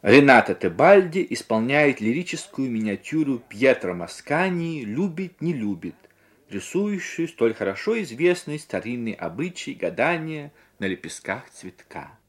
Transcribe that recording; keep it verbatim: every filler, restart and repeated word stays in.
Рената Тебальди исполняет лирическую миниатюру Пьетро Маскани «Любит, не любит», рисующую столь хорошо известный старинный обычай гадания на лепестках цветка.